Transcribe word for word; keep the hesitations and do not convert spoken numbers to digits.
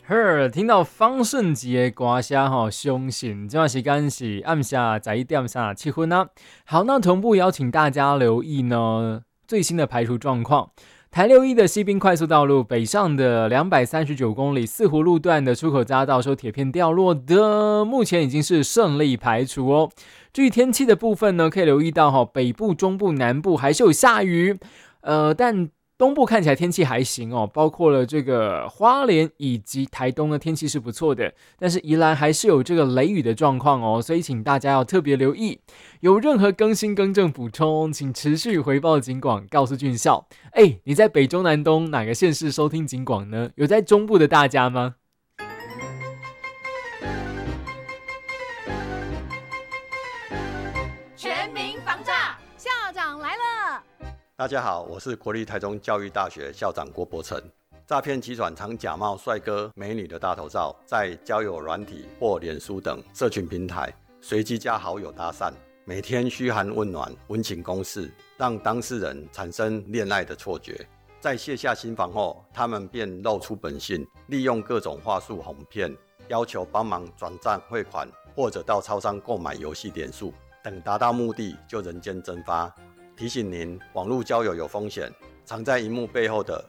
呵，听到方盛杰的歌声吼，相信这段时间是暗下十一点三十七分啊。好，那同步邀请大家留意呢最新的排除状况。台六一的西滨快速道路北上的两百三十九公里四湖路段的出口匝道受铁片掉落的，目前已经是顺利排除哦。至于天气的部分呢，可以留意到哈，北部、中部、南部还是有下雨，呃，但东部看起来天气还行哦，包括了这个花莲以及台东的天气是不错的，但是宜兰还是有这个雷雨的状况哦，所以请大家要特别留意。有任何更新更正补充，请持续回报警广，告诉俊孝。哎，你在北中南东哪个县市收听警广呢？有在中部的大家吗？ 全民防诈，校长来了。 大家好，我是国立台中教育大学校长郭伯成。诈骗集团常假冒帅哥美女的大头照，在交友软体或脸书等社群平台随机加好友搭讪，每天嘘寒问暖、温情攻势，让当事人产生恋爱的错觉。在卸下心防后，他们便露出本性，利用各种话术哄骗，要求帮忙转账汇款，或者到超商购买游戏点数，等达到目的就人间蒸发。提醒您，网络交友有风险，藏在荧幕背后的